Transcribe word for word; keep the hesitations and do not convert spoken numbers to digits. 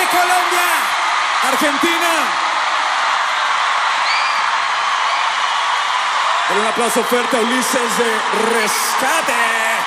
Colombia, Argentina. Pero un aplauso fuerte a Ulises de Rescate.